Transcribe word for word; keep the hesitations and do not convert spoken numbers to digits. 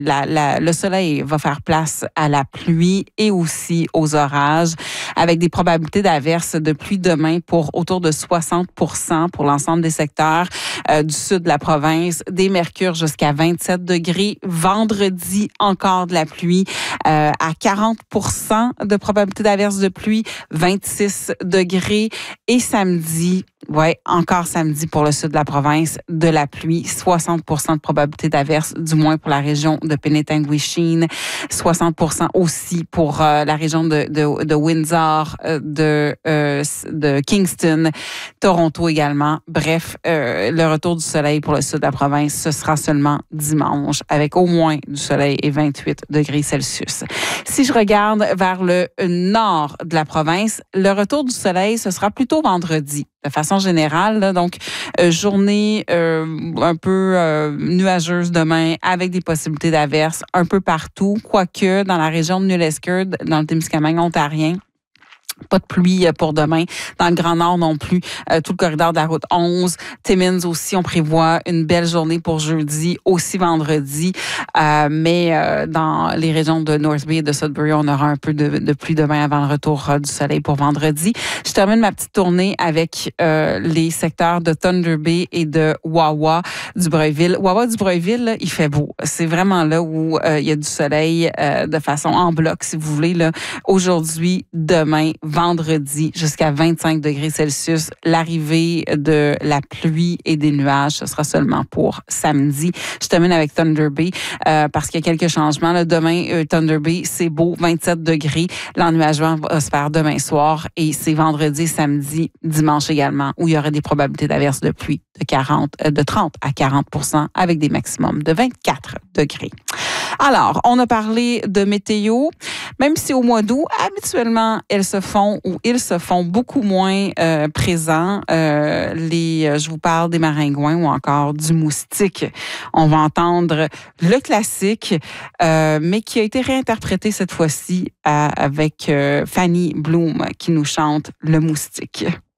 La, la, le soleil va faire place à la pluie et aussi aux orages, avec des probabilités d'averses de pluie demain pour autour de soixante pour cent pour l'ensemble des secteurs euh, du sud de la province, des mercures jusqu'à vingt-sept degrés. Vendredi, encore de la pluie euh, à quarante pour cent de probabilité d'averses de pluie, vingt-six degrés. Et samedi, ouais, encore samedi pour le sud de la province, de la pluie, soixante pour cent de probabilité d'averses, du moins pour la région de Penetanguishene, soixante pour cent aussi pour euh, la région de, de, de Windsor, euh, de, euh, de Kingston, Toronto également. Bref, euh, le retour du soleil pour le sud de la province, ce sera seulement dimanche, avec au moins du soleil et vingt-huit degrés Celsius. Si je regarde vers le nord de la province, le retour du soleil, ce sera plutôt vendredi. De façon générale, là, donc euh, journée euh, un peu euh, nuageuse demain avec des possibilités d'averses un peu partout, quoique dans la région de New Lescure, dans le Témiscamingue ontarien, pas de pluie pour demain. Dans le Grand Nord non plus. Euh, tout le corridor de la route onze. Timmins aussi, on prévoit une belle journée pour jeudi, aussi vendredi. Euh, mais euh, dans les régions de North Bay et de Sudbury, on aura un peu de, de pluie demain avant le retour euh, du soleil pour vendredi. Je termine ma petite tournée avec euh, les secteurs de Thunder Bay et de Wawa du Breuilville. Wawa du Breuilville, là, il fait beau. C'est vraiment là où euh, il y a du soleil euh, de façon en bloc, si vous voulez. Là. Aujourd'hui, demain, vendredi, jusqu'à vingt-cinq degrés Celsius. L'arrivée de la pluie et des nuages, ce sera seulement pour samedi. Je termine avec Thunder Bay euh, parce qu'il y a quelques changements. Là, demain, euh, Thunder Bay, c'est beau, vingt-sept degrés. L'ennuagement va se faire demain soir et c'est vendredi, samedi, dimanche également, où il y aurait des probabilités d'averses de pluie de quarante, euh, de trente à quarante pour cent avec des maximums de vingt-quatre degrés. Alors, on a parlé de météo, même si au mois d'août, habituellement, elles se font ou ils se font beaucoup moins euh, présents. Euh, les, euh, je vous parle des maringouins ou encore du moustique. On va entendre le classique, euh, mais qui a été réinterprété cette fois-ci euh, avec euh, Fanny Bloom qui nous chante Le Moustique.